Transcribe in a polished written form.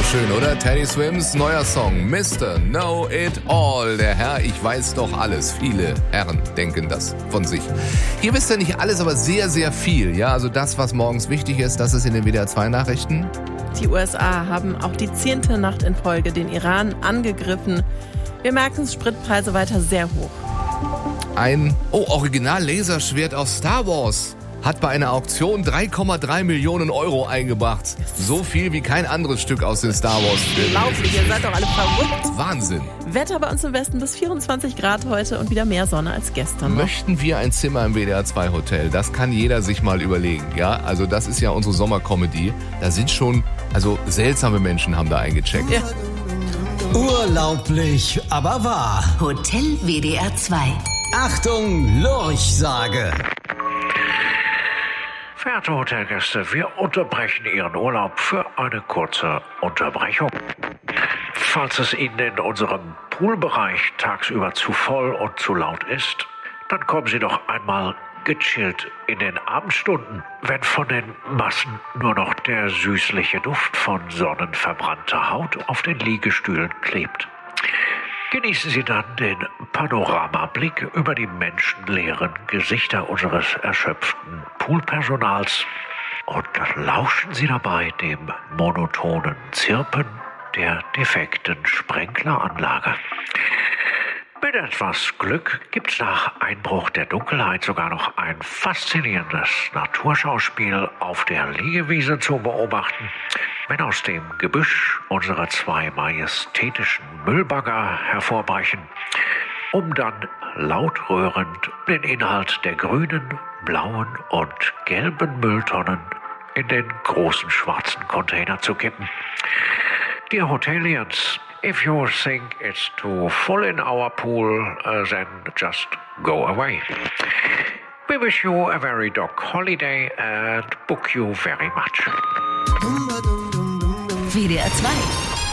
schön, oder? Teddy Swims neuer Song, Mr. Know It All. Der Herr, ich weiß doch alles. Viele Herren denken das von sich. Hier wisst ihr nicht alles, aber sehr, sehr viel. Ja, also das, was morgens wichtig ist, das ist in den WDR 2 Nachrichten. Die USA haben auch die 10. Nacht in Folge den Iran angegriffen. Wir merken es, Spritpreise weiter sehr hoch. Ein Original-Laserschwert aus Star Wars hat bei einer Auktion 3,3 Millionen Euro eingebracht. So viel wie kein anderes Stück aus den Star Wars-Filmen. Lauflich, ihr seid doch alle verrückt. Wahnsinn. Wetter bei uns im Westen bis 24 Grad heute und wieder mehr Sonne als gestern noch. Möchten wir ein Zimmer im WDR 2 Hotel? Das kann jeder sich mal überlegen. Ja, also das ist ja unsere Sommercomedy. Da sind schon, seltsame Menschen haben da eingecheckt. Ja. Urlaublich, aber wahr. Hotel WDR 2. Achtung, Lurchsage. Verehrte Hotelgäste, wir unterbrechen Ihren Urlaub für eine kurze Unterbrechung. Falls es Ihnen in unserem Poolbereich tagsüber zu voll und zu laut ist, dann kommen Sie doch einmal gechillt in den Abendstunden, wenn von den Massen nur noch der süßliche Duft von sonnenverbrannter Haut auf den Liegestühlen klebt. Genießen Sie dann den Panoramablick über die menschenleeren Gesichter unseres erschöpften Poolpersonals und lauschen Sie dabei dem monotonen Zirpen der defekten Sprenkleranlage. Mit etwas Glück gibt's nach Einbruch der Dunkelheit sogar noch ein faszinierendes Naturschauspiel auf der Liegewiese zu beobachten, wenn aus dem Gebüsch unsere 2 majestätischen Müllbagger hervorbrechen, um dann laut rührend den Inhalt der grünen, blauen und gelben Mülltonnen in den großen schwarzen Container zu kippen. Dear Hotelians, if you think it's too full in our pool, then just go away. We wish you a very dog holiday and book you very much. WDR 2.